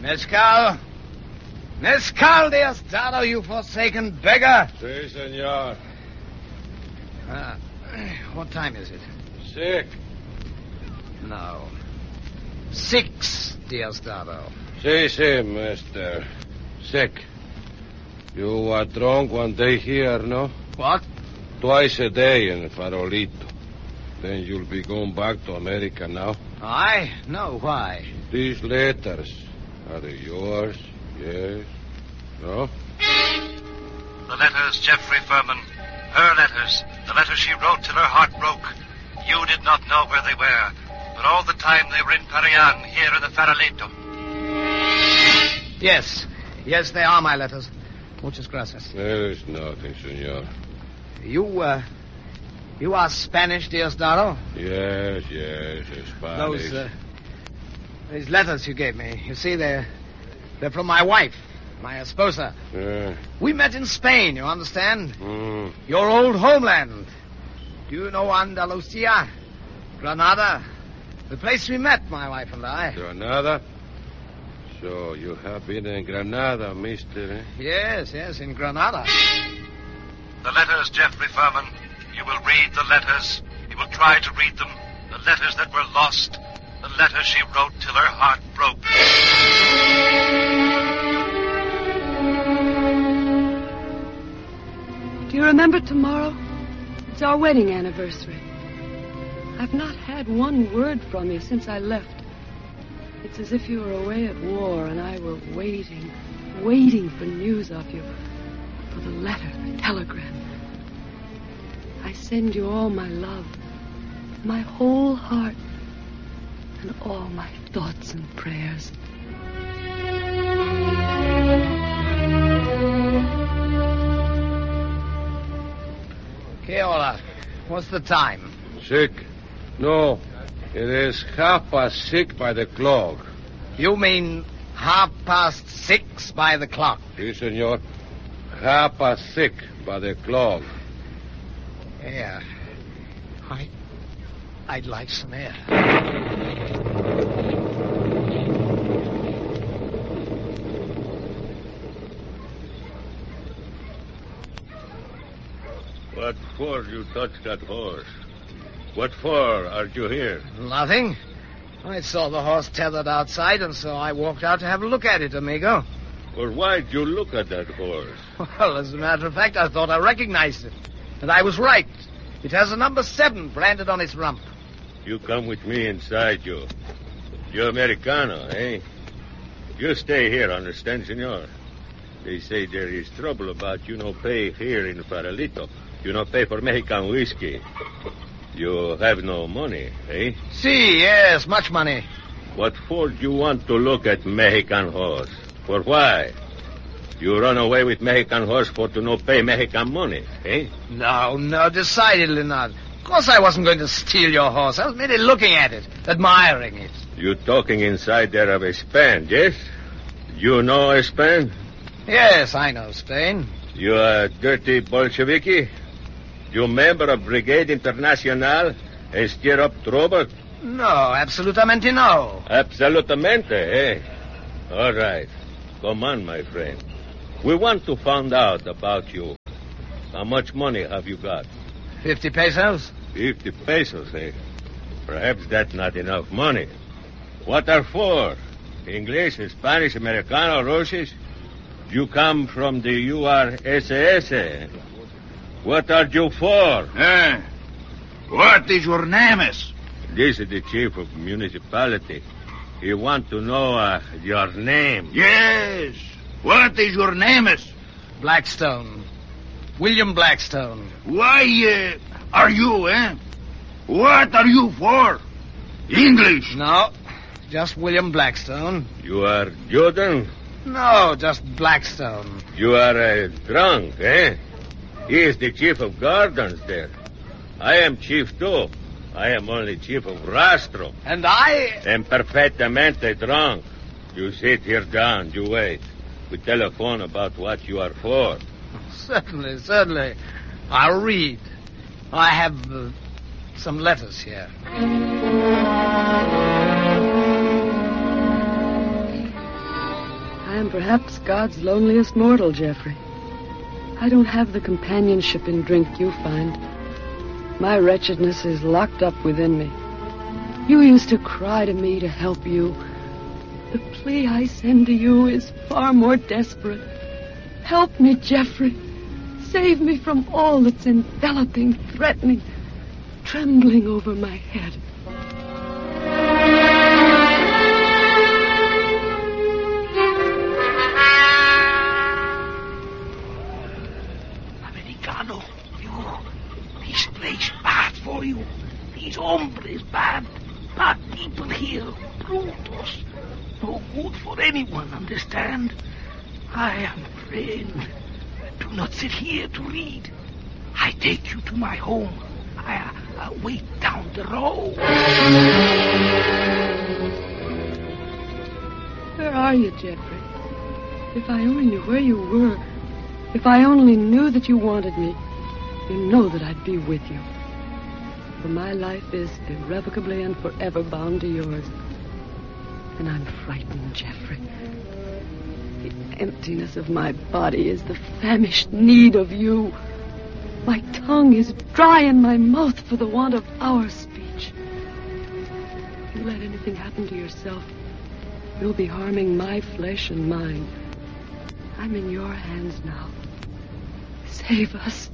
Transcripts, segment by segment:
Mescal? Mescal, Diosdado, you forsaken beggar! Si, senor. What time is it? 6. No. 6, Diosdado. Si, mister. 6. You are drunk one day here, no? What? Twice a day in Farolito. Then you'll be going back to America now? I? No, why? These letters, are they yours? Yes? No? The letters, Jeffrey Furman. Her letters. The letters she wrote till her heart broke. You did not know where they were. But all the time they were in Parian, here in the Farolito. Yes. Yes, they are my letters. Muchas gracias. There is nothing, senor. You are Spanish, Diosdado? Yes, Spanish. These letters you gave me, you see, they're from my wife, my esposa. We met in Spain, you understand? Your old homeland. Do you know Andalusia? Granada? The place we met, my wife and I. Granada? So you have been in Granada, mister, eh? Yes, in Granada. The letters, Jeffrey Furman. You will read the letters. You will try to read them. The letters that were lost. The letters she wrote till her heart broke. Do you remember tomorrow? It's our wedding anniversary. I've not had one word from you since I left. It's as if you were away at war and I were waiting for news of you. For the letter, the telegram. I send you all my love, my whole heart, and all my thoughts and prayers. Keola, what's the time? 6. No, it is 6:30 by the clock. You mean 6:30 by the clock? Si, senor. 6:30 by the clock. Yeah. I'd like some air. What for you touch that horse? What for are you here? Nothing. I saw the horse tethered outside, and so I walked out to have a look at it, amigo. Well, why'd you look at that horse? Well, as a matter of fact, I thought I recognized it. And I was right. It has a number 7 branded on its rump. You come with me inside, you. You're Americano, eh? You stay here, understand, senor? They say there is trouble about you no pay here in Farolito. You no pay for Mexican whiskey. You have no money, eh? Si, yes, much money. What for you want to look at Mexican horse? For why? You run away with Mexican horse for to no pay Mexican money, eh? No, decidedly not. Of course I wasn't going to steal your horse. I was merely looking at it, admiring it. You talking inside there of Spain, yes? You know Spain? Yes, I know Spain. You a dirty Bolsheviki? You member of Brigade Internacional and stir up trouble? No, absolutamente no. Absolutamente, eh? All right. Come on, my friend. We want to find out about you. How much money have you got? 50 pesos. 50 pesos, eh? Perhaps that's not enough money. What are for? English, Spanish, Americano, Russian? You come from the URSS. What are you for? What is your name? This is the chief of municipality. He want to know your name. Yes. What is your name? Blackstone. William Blackstone. Why are you, eh? What are you for? English? No, just William Blackstone. You are Jordan? No, just Blackstone. You are drunk, eh? He is the chief of gardens there. I am chief, too. I am only chief of Rastro. And I... am perfectamente drunk. You sit here down, you wait. We telephone about what you are for. Certainly. I'll read. I have some letters here. I am perhaps God's loneliest mortal, Jeffrey. I don't have the companionship in drink you find. My wretchedness is locked up within me. You used to cry to me to help you. The plea I send to you is far more desperate. Help me, Jeffrey. Save me from all that's enveloping, threatening, trembling over my head. Americano, this place bad for you. These hombres bad. Bad people here. Brutos. No good for anyone, understand? I am a friend. Do not sit here to read. I take you to my home. I wait down the road. Where are you, Jeffrey? If I only knew where you were, if I only knew that you wanted me, you know that I'd be with you. For my life is irrevocably and forever bound to yours. And I'm frightened, Jeffrey. The emptiness of my body is the famished need of you. My tongue is dry in my mouth for the want of our speech. If you let anything happen to yourself, you'll be harming my flesh and mine. I'm in your hands now. Save us.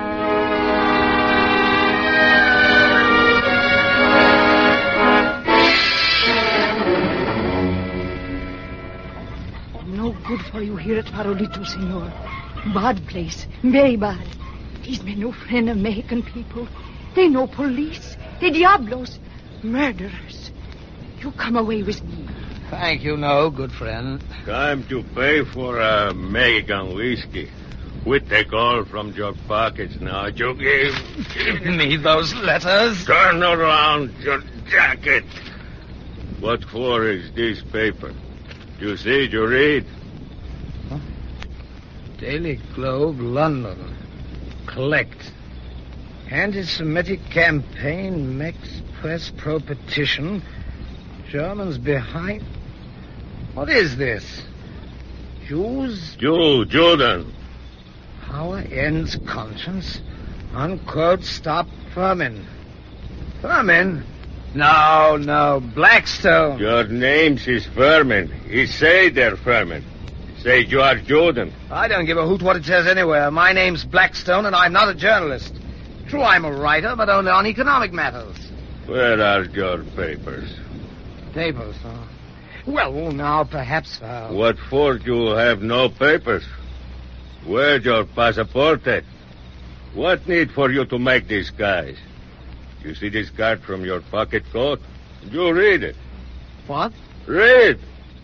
No good for you here at Farolito, senor. Bad place. Very bad. These men no friend of Mexican people. They no police. They diablos. Murderers. You come away with me. Thank you, no, good friend. Time to pay for a Mexican whiskey. We take all from your pockets now. You Give me those letters. Turn around your jacket. What for is this paper? You see, you read. Huh? Daily Globe, London. Collect. Anti-Semitic campaign, Mex Press Pro petition. Germans behind. What is this? Jews? Jordan. Power ends conscience. Unquote, stop Furman. Furman? No, Blackstone. Your name's is Furman. He say they're Furman. Say you are Jordan. I don't give a hoot what it says anywhere. My name's Blackstone, and I'm not a journalist. True, I'm a writer, but only on economic matters. Where are your papers? Papers, huh? Well, now, perhaps... What for you have no papers? Where's your passport? What need for you to make these guys? You see this card from your pocket coat? You read it. What? Read.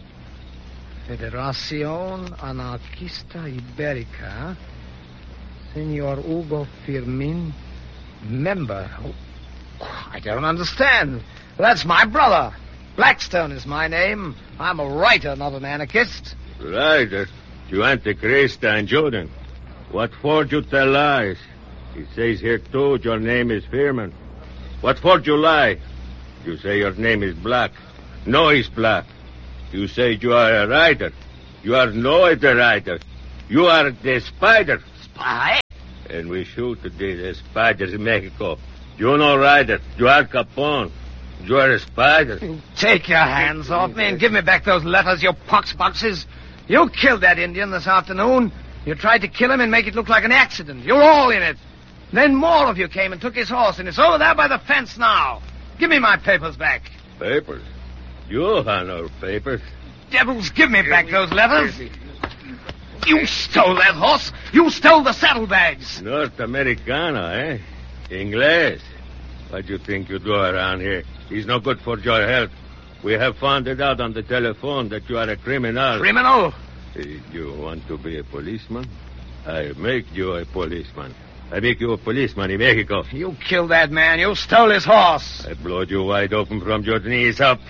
Federación Anarquista Ibérica. Senor Hugo Firmin, member. Oh, I don't understand. That's my brother. Blackstone is my name. I'm a writer, not an anarchist. Writer? You Antichrista and Jordan. What for you tell lies? It says here, too, your name is Firman. What for you lie? You say your name is Black. No, he's Black. You say you are a writer. You are not a writer. You are the spider. Spy? And we shoot the spiders in Mexico. You no writer. You are Capone. You are a spider. Take your hands off me and give me back those letters, you poxboxes. You killed that Indian this afternoon. You tried to kill him and make it look like an accident. You're all in it. Then more of you came and took his horse, and it's over there by the fence now. Give me my papers back. Papers? You have no papers. Devils, give me back those letters. You stole that horse. You stole the saddlebags. North Americano, eh? Inglés. What do you think you do around here? He's no good for your health. We have found it out on the telephone that you are a criminal. Criminal? You want to be a policeman? I make you a policeman. I make you a policeman in Mexico. You killed that man. You stole his horse. I blowed you wide open from your knees up.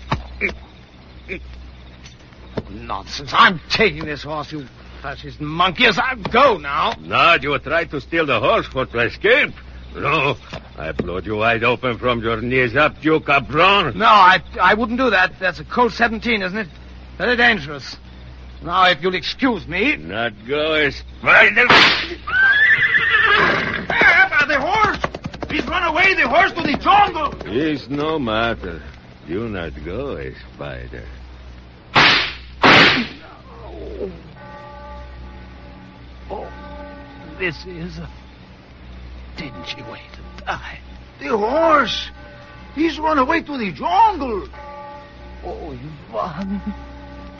Nonsense. I'm taking this horse, you fascist monkeys. I'll go now. No, you tried to steal the horse for to escape. No, I blowed you wide open from your knees up, you cabron. No, I wouldn't do that. That's a Colt 17, isn't it? Very dangerous. Now, if you'll excuse me... Not go, Spider. The horse! He's run away, the horse, to the jungle! It's no matter. You not go, Spider. Oh, this is a dingy way to die. The horse! He's run away to the jungle! Oh, Ivan.